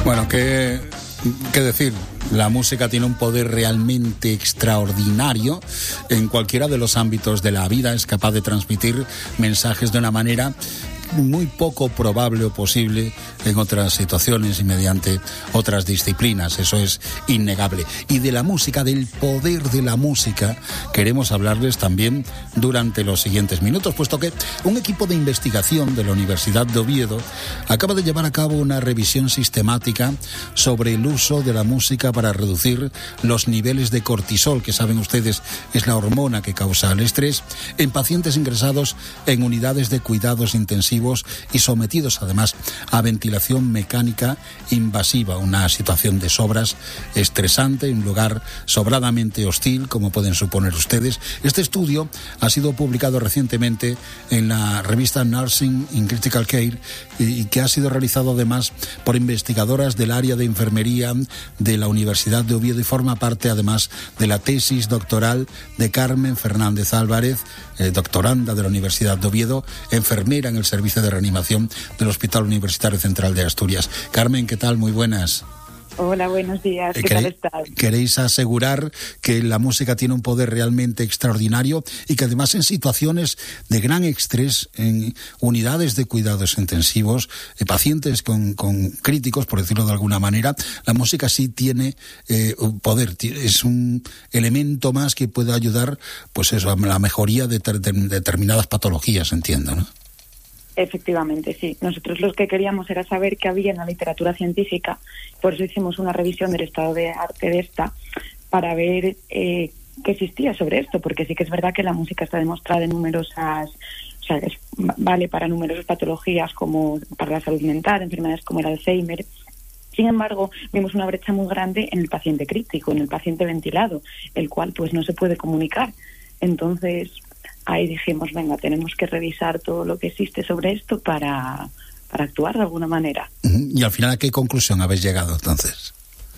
Bueno, ¿qué decir? La música tiene un poder realmente extraordinario en cualquiera de los ámbitos de la vida. Es capaz de transmitir mensajes de una manera muy poco probable o posible en otras situaciones y mediante otras disciplinas. Eso es innegable. Y de la música, del poder de la música, queremos hablarles también durante los siguientes minutos, puesto que un equipo de investigación de la Universidad de Oviedo acaba de llevar a cabo una revisión sistemática sobre el uso de la música para reducir los niveles de cortisol, que saben ustedes es la hormona que causa el estrés, en pacientes ingresados en unidades de cuidados intensivos y sometidos además a ventilación mecánica invasiva, una situación de sobras estresante, un lugar sobradamente hostil, como pueden suponer ustedes. Este estudio ha sido publicado recientemente en la revista Nursing in Critical Care y que ha sido realizado además por investigadoras del área de enfermería de la Universidad de Oviedo y forma parte además de la tesis doctoral de Carmen Fernández Álvarez, doctoranda de la Universidad de Oviedo, enfermera en el servicio de reanimación del Hospital Universitario Central de Asturias. Carmen, ¿qué tal? Muy buenas. Hola, buenos días. ¿Qué tal estás? Queréis asegurar que la música tiene un poder realmente extraordinario y que además en situaciones de gran estrés, en unidades de cuidados intensivos, pacientes con críticos, por decirlo de alguna manera, la música sí tiene un poder, es un elemento más que puede ayudar, pues eso, a la mejoría de determinadas patologías, entiendo, ¿no? Efectivamente, sí. Nosotros lo que queríamos era saber qué había en la literatura científica, por eso hicimos una revisión del estado de arte de esta, para ver qué existía sobre esto, porque sí que es verdad que la música está demostrada en numerosas, o sea, vale para numerosas patologías como para la salud mental, enfermedades como el Alzheimer. Sin embargo, vimos una brecha muy grande en el paciente crítico, en el paciente ventilado, el cual pues no se puede comunicar. Entonces, ahí dijimos, venga, tenemos que revisar todo lo que existe sobre esto para actuar de alguna manera. ¿Y al final a qué conclusión habéis llegado entonces?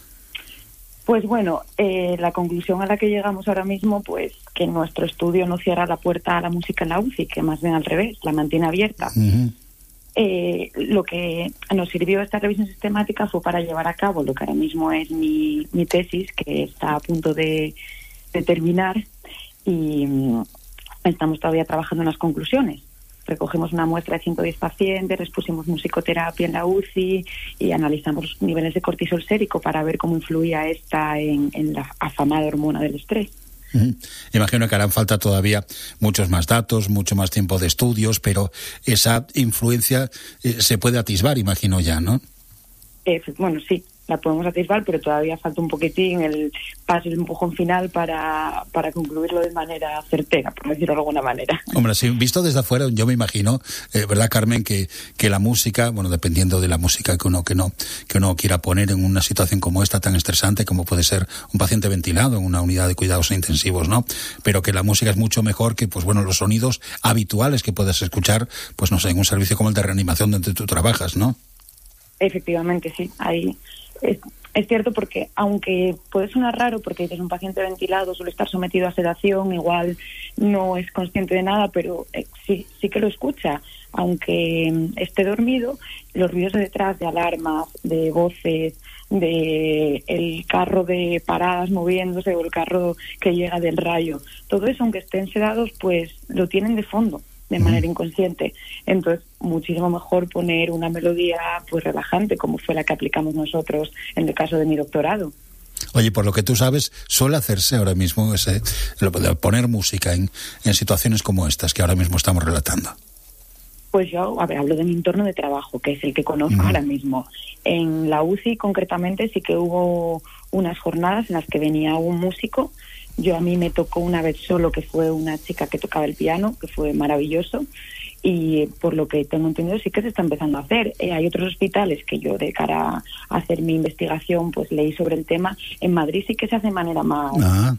Pues bueno, la conclusión a la que llegamos ahora mismo, pues que nuestro estudio no cierra la puerta a la música en la UCI, que más bien al revés, la mantiene abierta. Uh-huh. Lo que nos sirvió esta revisión sistemática fue para llevar a cabo lo que ahora mismo es mi tesis, que está a punto de terminar, y estamos todavía trabajando en las conclusiones. Recogimos una muestra de 110 pacientes, les pusimos musicoterapia en la UCI y analizamos los niveles de cortisol sérico para ver cómo influía esta en la afamada hormona del estrés. Imagino que harán falta todavía muchos más datos, mucho más tiempo de estudios, pero esa influencia se puede atisbar, imagino ya, ¿no? Bueno, sí, la podemos atisbar, pero todavía falta un poquitín el paso, el empujón final para concluirlo de manera certera, por decirlo de alguna manera. Hombre, sí, visto desde afuera, yo me imagino, ¿verdad, Carmen, que la música, bueno, dependiendo de la música que uno quiera poner en una situación como esta tan estresante como puede ser un paciente ventilado en una unidad de cuidados intensivos, ¿no? Pero que la música es mucho mejor que, pues bueno, los sonidos habituales que puedes escuchar, pues no sé, en un servicio como el de reanimación donde tú trabajas, ¿no? Efectivamente, sí, ahí es cierto, porque aunque puede sonar raro porque dices un paciente ventilado suele estar sometido a sedación, igual no es consciente de nada, pero sí que lo escucha, aunque esté dormido, los ruidos de detrás, de alarmas, de voces, de el carro de paradas moviéndose o el carro que llega del rayo, todo eso, aunque estén sedados, pues lo tienen de fondo de manera inconsciente. Entonces, muchísimo mejor poner una melodía pues relajante, como fue la que aplicamos nosotros en el caso de mi doctorado. Oye, por lo que tú sabes, suele hacerse ahora mismo lo de poner música en situaciones como estas que ahora mismo estamos relatando. Pues yo, hablo de mi entorno de trabajo, que es el que conozco ahora mismo. En la UCI, concretamente, sí que hubo unas jornadas en las que venía un músico. A mí me tocó una vez solo, que fue una chica que tocaba el piano, que fue maravilloso, y por lo que tengo entendido sí que se está empezando a hacer. Hay otros hospitales que yo, de cara a hacer mi investigación, pues leí sobre el tema. En Madrid sí que se hace de manera más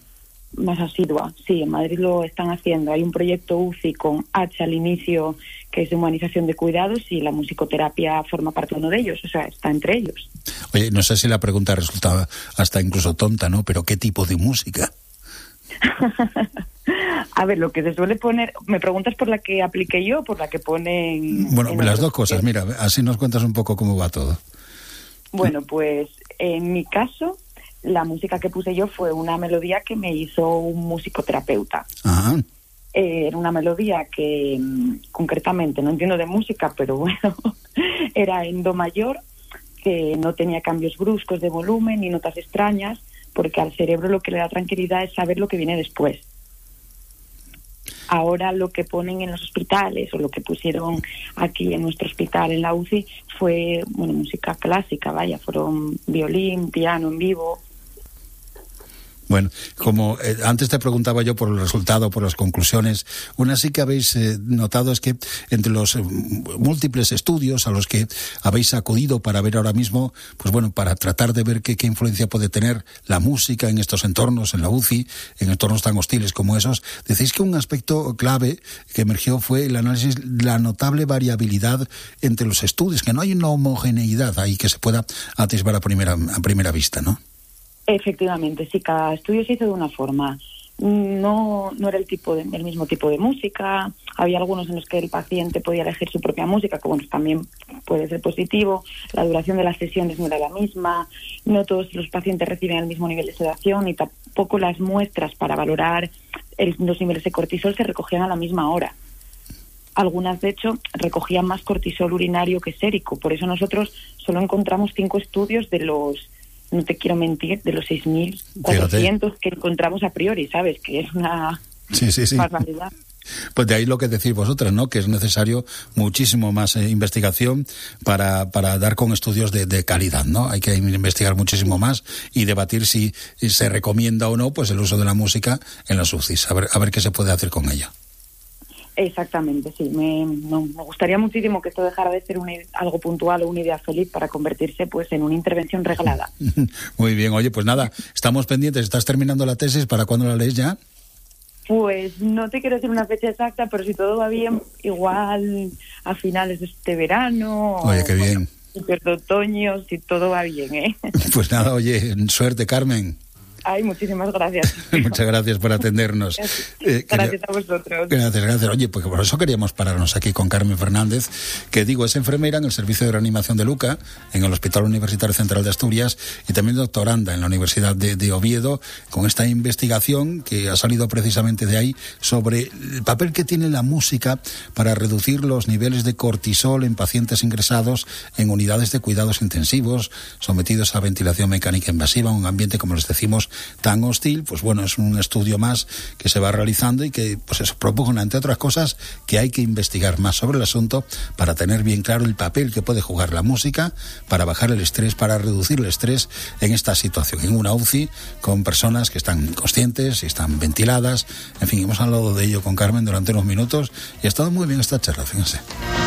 asidua. Sí, en Madrid lo están haciendo. Hay un proyecto UCI con H al inicio, que es de humanización de cuidados, y la musicoterapia forma parte de uno de ellos, o sea, está entre ellos. Oye, no sé si la pregunta resulta hasta incluso tonta, ¿no? Pero ¿qué tipo de música? A ver, lo que se suele poner... ¿Me preguntas por la que apliqué yo o por la que ponen...? Bueno, las dos cosas, mira, así nos cuentas un poco cómo va todo. Bueno, pues en mi caso, la música que puse yo fue una melodía que me hizo un musicoterapeuta. Ajá. Era una melodía que concretamente no entiendo de música, pero bueno, era en do mayor, que no tenía cambios bruscos de volumen ni notas extrañas, porque al cerebro lo que le da tranquilidad es saber lo que viene después. Ahora lo que ponen en los hospitales o lo que pusieron aquí en nuestro hospital en la UCI fue, bueno, música clásica, vaya, fueron violín, piano en vivo. Bueno, como antes te preguntaba yo por el resultado, por las conclusiones, una sí que habéis notado es que entre los múltiples estudios a los que habéis acudido para ver ahora mismo, pues bueno, para tratar de ver qué influencia puede tener la música en estos entornos, en la UCI, en entornos tan hostiles como esos, decís que un aspecto clave que emergió fue el análisis, la notable variabilidad entre los estudios, que no hay una homogeneidad ahí que se pueda atisbar a primera vista, ¿no? Efectivamente, sí, cada estudio se hizo de una forma. No era el mismo tipo de música. Había algunos en los que el paciente podía elegir su propia música, que bueno, también puede ser positivo. La duración de las sesiones no era la misma. No todos los pacientes reciben el mismo nivel de sedación y tampoco las muestras para valorar los niveles de cortisol se recogían a la misma hora. Algunas, de hecho, recogían más cortisol urinario que sérico. Por eso nosotros solo encontramos 5 estudios de los, no te quiero mentir, de los 6.400 que encontramos a priori, ¿sabes? Que es una barbaridad. Pues de ahí lo que decís vosotras, ¿no? Que es necesario muchísimo más investigación para dar con estudios de calidad, ¿no? Hay que investigar muchísimo más y debatir si se recomienda o no pues el uso de la música en las UCIs, a ver qué se puede hacer con ella. Exactamente, sí. Me gustaría muchísimo que esto dejara de ser algo puntual o una idea feliz para convertirse pues en una intervención reglada. Muy bien, oye, pues nada, estamos pendientes. ¿Estás terminando la tesis? ¿Para cuándo la lees ya? Pues no te quiero decir una fecha exacta, pero si todo va bien, igual a finales de este verano. Oye, qué bien. Principios de otoño, si todo va bien, ¿eh? Pues nada, oye, suerte, Carmen. Ay, muchísimas gracias. Muchas gracias por atendernos. Gracias a vosotros. Gracias. Oye, pues por eso queríamos pararnos aquí con Carmen Fernández, que digo, es enfermera en el Servicio de Reanimación de Luca, en el Hospital Universitario Central de Asturias, y también doctoranda en la Universidad de Oviedo, con esta investigación que ha salido precisamente de ahí sobre el papel que tiene la música para reducir los niveles de cortisol en pacientes ingresados en unidades de cuidados intensivos, sometidos a ventilación mecánica invasiva, un ambiente, como les decimos, tan hostil. Pues bueno, es un estudio más que se va realizando y que pues eso propone, entre otras cosas, que hay que investigar más sobre el asunto para tener bien claro el papel que puede jugar la música para bajar el estrés, para reducir el estrés en esta situación, en una UCI con personas que están conscientes y están ventiladas. En fin, hemos hablado de ello con Carmen durante unos minutos y ha estado muy bien esta charla, fíjense.